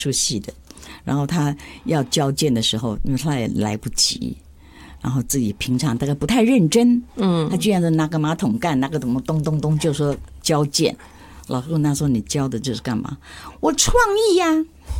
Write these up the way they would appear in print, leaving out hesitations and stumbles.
术系的，然后他要交件的时候，因为他也来不及，然后自己平常大概不太认真，他居然就拿个马桶盖，拿个什么咚咚咚就说交件。老师问他说：“你教的这是干嘛？”我创意呀、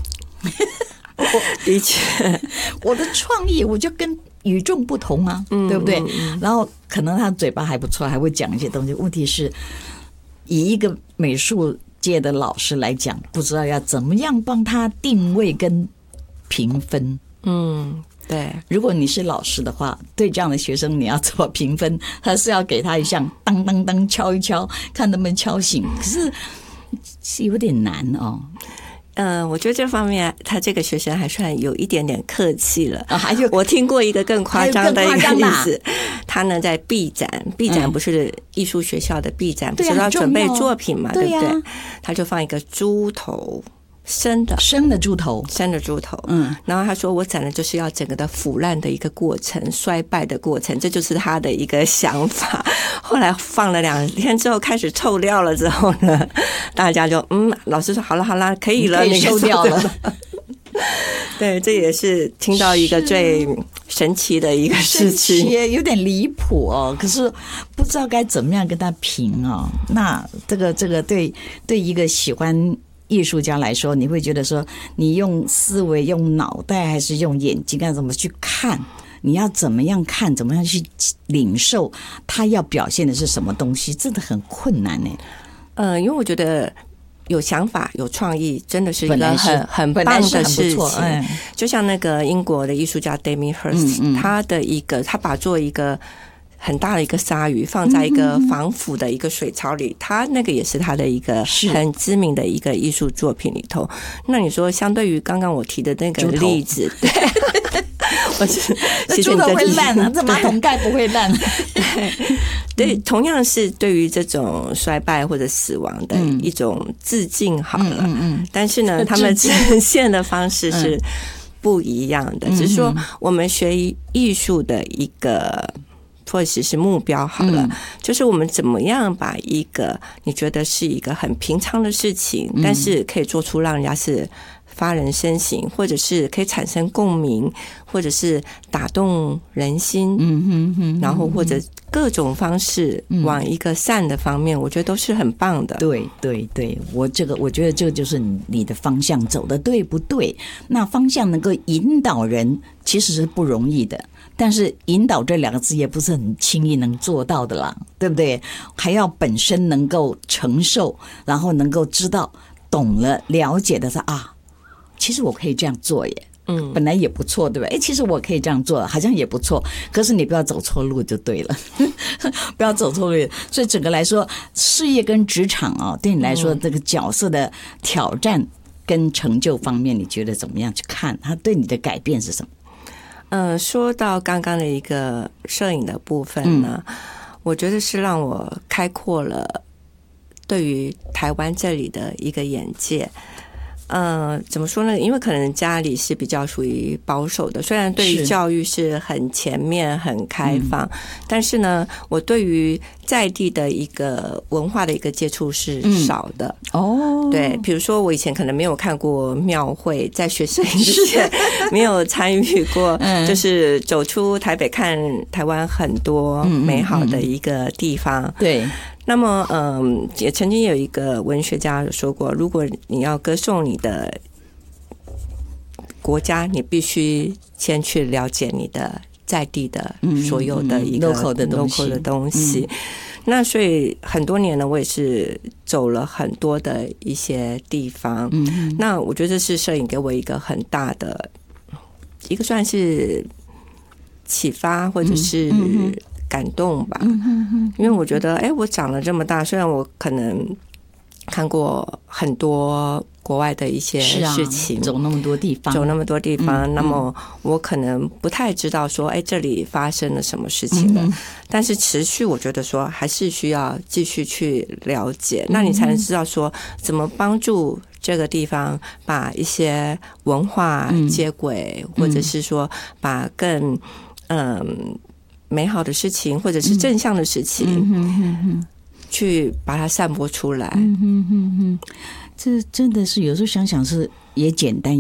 的确， 我的创意我就跟与众不同啊，对不对？然后可能他嘴巴还不错，还会讲一些东西。问题是，以一个美术界的老师来讲，不知道要怎么样帮他定位跟评分。 对， 如果你是老师的话，对这样的学生你要怎么评分？他是要给他一项当当当敲一敲，看能不能敲醒，可是有点难哦。 我觉得这方面他这个学生还算有一点点客气了。 还有我听过一个更夸张的一个例子，他呢在毕展不是艺术学校的毕展，不是要准备作品嘛，对不对？他就放一个猪头。生的猪头，然后他说我展的就是要整个的腐烂的一个过程，衰败的过程，这就是他的一个想法。后来放了2天之后开始臭掉了之后呢，大家就老师说好了可以了， 可以收掉了。 对，这也是听到一个最神奇的一个事情， 也有点离谱哦。可是不知道该怎么样跟他评哦。那这个对一个喜欢艺术家来说，你会觉得说，你用思维、用脑袋还是用眼睛，该怎么去看？你要怎么样看？怎么样去领受他要表现的是什么东西？真的很困难呢。 因为我觉得有想法、有创意，真的是一个很棒的事情。就像那个英国的艺术家 Damien Hirst，他把做一个很大的一个鲨鱼放在一个防腐的一个水槽里，他那个也是他的一个很知名的一个艺术作品里头。那你说，相对于刚刚我提的那个例子，对，我是猪头会烂啊，这马桶盖不会烂。 对，同样是对于这种衰败或者死亡的一种致敬好了，但是呢，他们呈现的方式是不一样的。只是说，我们学艺术的一个或者是目标好了，就是我们怎么样把一个你觉得是一个很平常的事情，但是可以做出让人家是发人深省，或者是可以产生共鸣，或者是打动人心，然后或者各种方式往一个善的方面，我觉得都是很棒的。 对，我觉得这个就是你的方向走的对不对？那方向能够引导人，其实是不容易的。但是引导这2个字也不是很轻易能做到的啦，对不对？还要本身能够承受，然后能够知道、懂了、了解的是啊，其实我可以这样做耶。本来也不错，对吧？其实我可以这样做，好像也不错。可是你不要走错路就对了，不要走错路。所以整个来说，事业跟职场啊，对你来说这个角色的挑战跟成就方面，你觉得怎么样去看？它对你的改变是什么？ 说到刚刚的一个摄影的部分呢，我觉得是让我开阔了对于台湾这里的一个眼界。怎么说呢？因为可能家里是比较属于保守的，虽然对于教育是很前面、很开放，但是呢，我对于在地的一个文化的一个接触是少的。对，比如说我以前可能没有看过庙会，在学摄影之前没有参与过，就是走出台北看台湾很多美好的一个地方。 对。 那么，也曾经有一个文学家说过，如果你要歌颂你的国家，你必须先去了解你的在地的所有的一个 local 的东西。那所以很多年呢，我也是走了很多的一些地方。那我觉得这是摄影给我一个很大的一个算是启发，或者是感动吧。因为我觉得我长了这么大，虽然我可能看过很多国外的一些事情， 走那么多地方， 那么我可能不太知道说这里发生了什么事情了，但是持续我觉得说还是需要继续去了解，那你才能知道说怎么帮助这个地方把一些文化接轨，或者是说把更美好的事情或者是正向的事情去把它散播出来。 这真的是有时候想想是也简单。